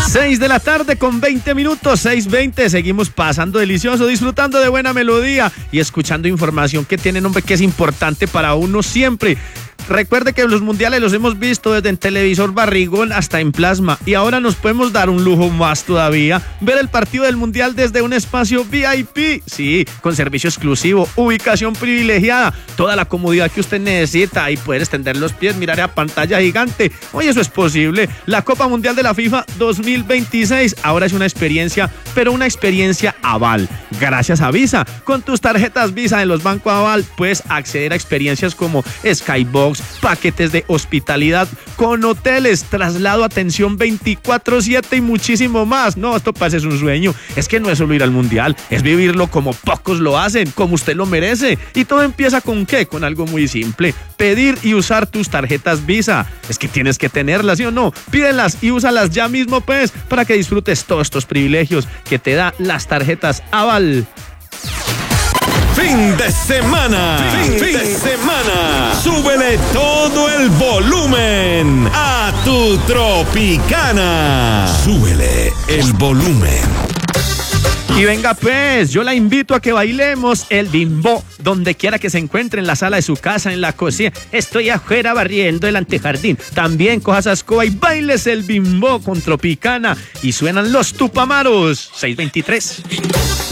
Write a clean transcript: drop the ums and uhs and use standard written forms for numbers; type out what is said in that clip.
6 de la tarde con 20 minutos, 6:20. Seguimos pasando delicioso, disfrutando de buena melodía y escuchando información que tiene nombre que es importante para uno siempre. Recuerde que los mundiales los hemos visto desde en televisor barrigón hasta en plasma y ahora nos podemos dar un lujo más todavía, ver el partido del mundial desde un espacio VIP, sí, con servicio exclusivo, ubicación privilegiada, toda la comodidad que usted necesita y poder extender los pies, mirar a pantalla gigante. Oye, eso es posible. La Copa Mundial de la FIFA 2026 ahora es una experiencia, pero una experiencia Aval. Gracias a Visa, con tus tarjetas Visa de los bancos Aval puedes acceder a experiencias como Skybox, paquetes de hospitalidad con hoteles, traslado, atención 24/7 y muchísimo más. No, esto parece un sueño. Es que no es solo ir al mundial, es vivirlo como pocos lo hacen, como usted lo merece. Y todo empieza con ¿qué? Con algo muy simple: pedir y usar tus tarjetas Visa. Es que tienes que tenerlas, ¿sí o no? Pídelas y úsalas ya mismo, pues, para que disfrutes todos estos privilegios que te da las tarjetas Aval. Fin de semana. Súbele todo el volumen a tu Tropicana. Súbele el volumen. Y venga pues, yo la invito a que bailemos el bimbo donde quiera que se encuentre, en la sala de su casa, en la cocina. Estoy afuera barriendo el antejardín. También coja esa escoba y bailes el bimbo con Tropicana. Y suenan los Tupamaros. 6:23.